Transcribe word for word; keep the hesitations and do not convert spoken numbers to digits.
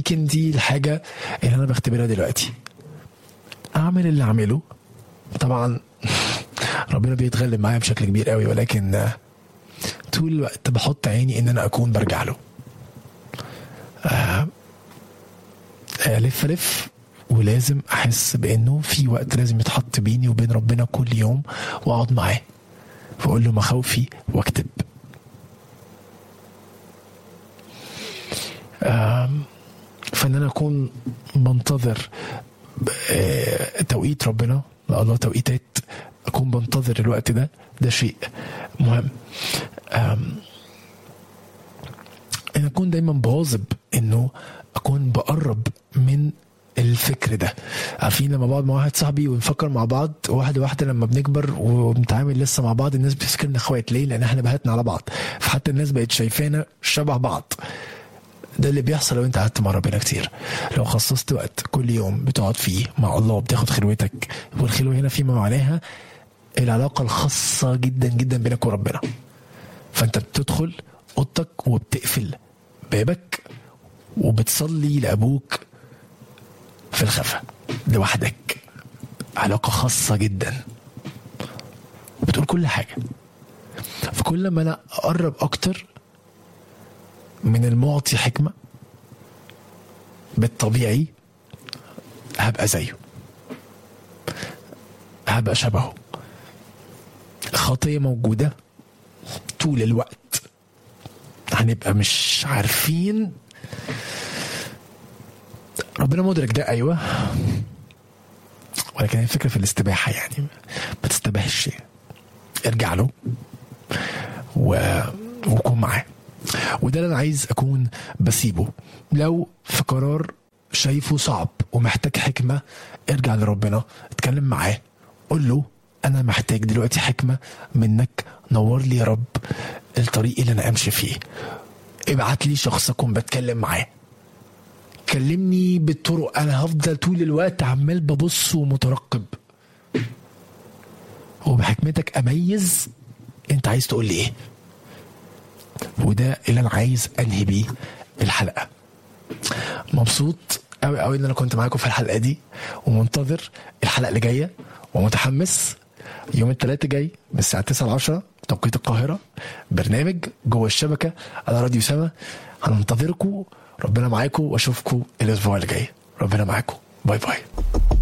يمكن دي الحاجة اللي أنا بختبرها دلوقتي. أعمل اللي أعمله طبعا ربنا بيتغلب معايا بشكل كبير قوي، ولكن طول الوقت بحط عيني إن أنا أكون برجع له. ألف ألف ولازم أحس بأنه في وقت لازم يتحط بيني وبين ربنا كل يوم، وأقعد معاه وأقول له مخاوفي واكتب. فإن أنا أكون منتظر توقيت ربنا، الله توقيتات، أكون بنتظر الوقت ده، ده شيء مهم. أنا أكون دايما بواظب إنه أكون بقرب من الفكر ده. عارفين لما بقعد مع واحد صاحبي ونفكر مع بعض واحدة واحدة، لما بنكبر وبنتعامل لسه مع بعض الناس بتفكرنا اخوات. ليه؟ لأن احنا بهتنا على بعض، فحتى الناس بقت شايفانا شبه بعض. ده اللي بيحصل لو انت قعدت مع ربنا كتير. لو خصصت وقت كل يوم بتقعد فيه مع الله وبتاخد خلوتك، والخلوة هنا فيما معناها العلاقة الخاصة جدا جدا بينك وربنا. فانت بتدخل اوضتك وبتقفل بابك وبتصلي لأبوك في الخفا لوحدك، علاقة خاصة جدا، وبتقول كل حاجة. فكل ما أنا أقرب أكتر من المعطي حكمة، بالطبيعي هبقى زيه، هبقى شبهه. خطية موجودة طول الوقت، هنبقى مش عارفين. ربنا مدرك ده، أيوة، ولكن الفكرة في الاستباحة. يعني ما تستباحش، ارجع له و... وكون معاه. وده اللي أنا عايز أكون بسيبه. لو في قرار شايفه صعب ومحتاج حكمة، ارجع لربنا، اتكلم معاه، قل له أنا محتاج دلوقتي حكمة منك، نور لي يا رب الطريق اللي أنا أمشي فيه. ابعت لي شخص أكون بتكلم معاه، كلمني بالطرق. أنا هفضل طول الوقت عمال ببص ومترقب، وبحكمتك أميز أنت عايز تقول لي إيه. وده اللي أنا عايز أنهي بيه الحلقة. مبسوط أوي أوي إن أنا كنت معاكم في الحلقة دي، ومنتظر الحلقة اللي جاية، ومتحمس. يوم الثلاثاء جاي من الساعة تسعة لعشرة توقيت القاهرة، برنامج جوه الشبكة على راديو سما. هننتظركم. ربنا معاكم، واشوفكم الاسبوع اللي جاي. ربنا معاكم. باي باي.